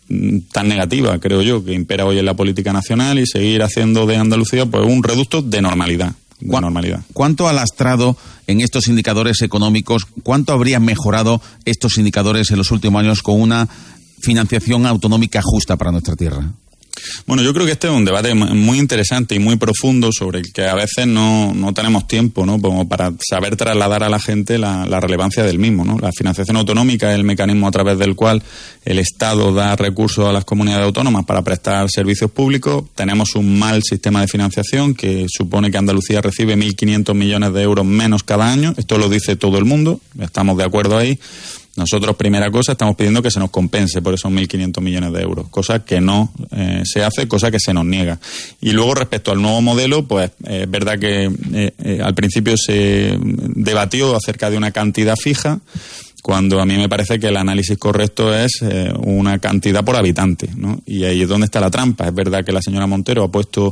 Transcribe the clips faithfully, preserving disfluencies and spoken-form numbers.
tan negativa, creo yo, que impera hoy en la política nacional, y seguir haciendo de Andalucía pues un reducto de normalidad. De normalidad. ¿Cuánto ha lastrado en estos indicadores económicos, cuánto habrían mejorado estos indicadores en los últimos años con una financiación autonómica justa para nuestra tierra? Bueno, yo creo que este es un debate muy interesante y muy profundo, sobre el que a veces no, no tenemos tiempo, ¿no?, como para saber trasladar a la gente la, la relevancia del mismo, ¿no? La financiación autonómica es el mecanismo a través del cual el Estado da recursos a las comunidades autónomas para prestar servicios públicos. Tenemos un mal sistema de financiación que supone que Andalucía recibe mil quinientos millones de euros menos cada año. Esto lo dice todo el mundo, estamos de acuerdo ahí. Nosotros, primera cosa, estamos pidiendo que se nos compense por esos mil quinientos millones de euros, cosa que no eh, se hace, cosa que se nos niega. Y luego, respecto al nuevo modelo, pues es eh, verdad que eh, eh, al principio se debatió acerca de una cantidad fija, cuando a mí me parece que el análisis correcto es eh, una cantidad por habitante, ¿no? Y ahí es donde está la trampa. Es verdad que la señora Montero ha puesto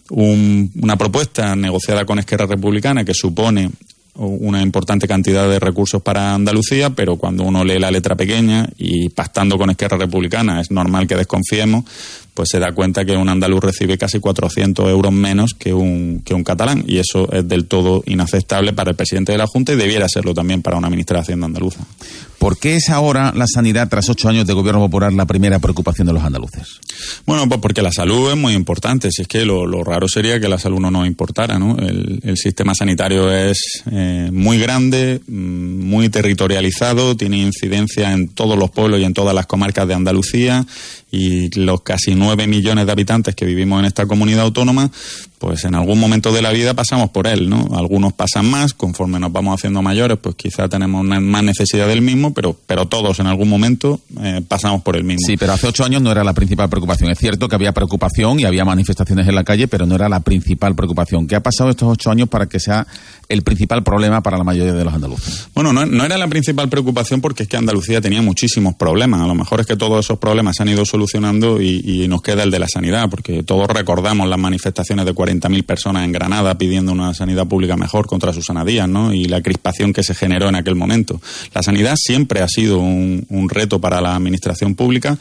un, una propuesta negociada con Esquerra Republicana que supone una importante cantidad de recursos para Andalucía, pero cuando uno lee la letra pequeña y pactando con Esquerra Republicana es normal que desconfiemos, pues se da cuenta que un andaluz recibe casi cuatrocientos euros menos que un, que un catalán, y eso es del todo inaceptable para el presidente de la Junta y debiera serlo también para una ministra de Hacienda andaluza. ¿Por qué es ahora la sanidad, tras ocho años de gobierno popular, la primera preocupación de los andaluces? Bueno, pues porque la salud es muy importante. Si es que lo, lo raro sería que la salud no nos importara, ¿no? El, el sistema sanitario es eh, muy grande, muy territorializado, tiene incidencia en todos los pueblos y en todas las comarcas de Andalucía, y los casi nueve millones de habitantes que vivimos en esta comunidad autónoma, pues en algún momento de la vida pasamos por él, ¿no? Algunos pasan más, conforme nos vamos haciendo mayores, pues quizá tenemos una, más necesidad del mismo, pero, pero todos en algún momento eh, pasamos por el mismo. Sí, pero hace ocho años no era la principal preocupación. Es cierto que había preocupación y había manifestaciones en la calle, pero no era la principal preocupación. ¿Qué ha pasado estos ocho años para que sea el principal problema para la mayoría de los andaluces? Bueno, no, no era la principal preocupación, porque es que Andalucía tenía muchísimos problemas. A lo mejor es que todos esos problemas se han ido solucionando y, y nos queda el de la sanidad, porque todos recordamos las manifestaciones de cuarenta mil personas en Granada pidiendo una sanidad pública mejor contra Susana Díaz, ¿no? Y la crispación que se generó en aquel momento. La sanidad siempre ha sido un, un reto para la administración pública,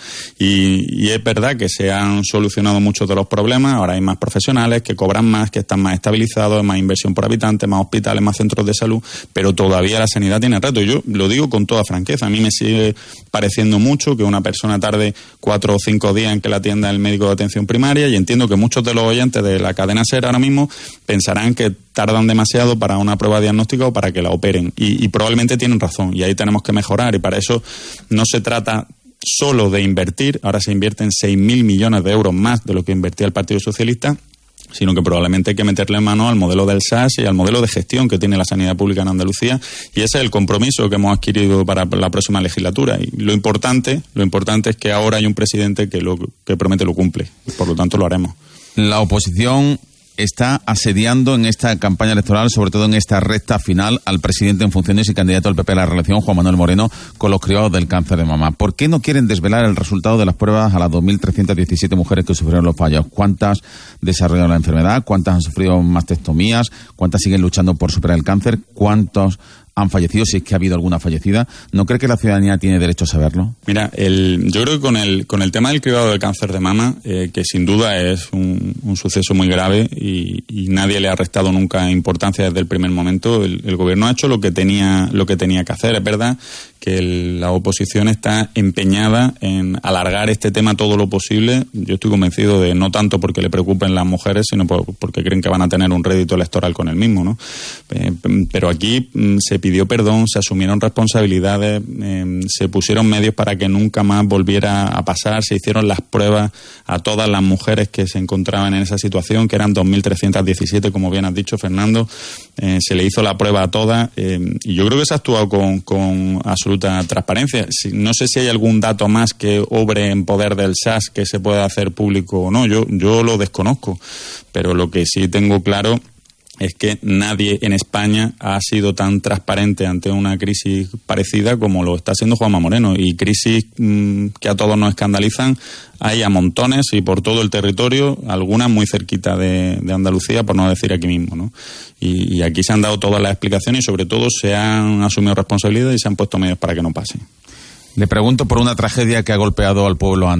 y, y es verdad que se han solucionado muchos de los problemas. Ahora hay más profesionales que cobran más, que están más estabilizados, más inversión por habitante, más hospitales, más centros de salud, pero todavía la sanidad tiene retos. Yo lo digo con toda franqueza, a mí me sigue pareciendo mucho que una persona tarde cuatro o cinco días en que la atienda el médico de atención primaria, y entiendo que muchos de los oyentes de la cadena SER ahora mismo pensarán que tardan demasiado para una prueba diagnóstica o para que la operen, y, y probablemente tienen razón, y ahí tenemos que mejorar, y para eso no se trata solo de invertir. Ahora se invierten seis mil millones de euros más de lo que invertía el Partido Socialista, sino que probablemente hay que meterle mano al modelo del S A S y al modelo de gestión que tiene la sanidad pública en Andalucía, y ese es el compromiso que hemos adquirido para la próxima legislatura. Y lo importante, lo importante es que ahora hay un presidente que lo que promete lo cumple, y por lo tanto lo haremos. La oposición está asediando en esta campaña electoral, sobre todo en esta recta final, al presidente en funciones y candidato del P P a la reelección, Juan Manuel Moreno, con los cribados del cáncer de mama. ¿Por qué no quieren desvelar el resultado de las pruebas a las dos mil trescientas diecisiete mujeres que sufrieron los fallos? ¿Cuántas desarrollaron la enfermedad? ¿Cuántas han sufrido mastectomías? ¿Cuántas siguen luchando por superar el cáncer? ¿Cuántos han fallecido, si es que ha habido alguna fallecida? ¿No cree que la ciudadanía tiene derecho a saberlo? Mira, el, yo creo que con el con el tema del cribado del cáncer de mama, eh, que sin duda es un, un suceso muy grave y, y nadie le ha restado nunca importancia desde el primer momento, el, el gobierno ha hecho lo que tenía lo que tenía que hacer. Es verdad que el, la oposición está empeñada en alargar este tema todo lo posible. Yo estoy convencido de no tanto porque le preocupen las mujeres, sino por, porque creen que van a tener un rédito electoral con el mismo, ¿no? Eh, pero aquí mm, se pidió perdón, se asumieron responsabilidades, eh, se pusieron medios para que nunca más volviera a pasar, se hicieron las pruebas a todas las mujeres que se encontraban en esa situación, que eran dos mil trescientas diecisiete, como bien has dicho, Fernando. Eh, se le hizo la prueba a todas, eh, y yo creo que se ha actuado con, con absoluta transparencia. Si, no sé si hay algún dato más que obre en poder del S A S que se pueda hacer público o no, yo, yo lo desconozco, pero lo que sí tengo claro es que nadie en España ha sido tan transparente ante una crisis parecida como lo está haciendo Juanma Moreno, y crisis mmm, que a todos nos escandalizan hay a montones y por todo el territorio, algunas muy cerquita de, de Andalucía, por no decir aquí mismo, ¿no? Y, y aquí se han dado todas las explicaciones y sobre todo se han asumido responsabilidades y se han puesto medios para que no pase. Le pregunto por una tragedia que ha golpeado al pueblo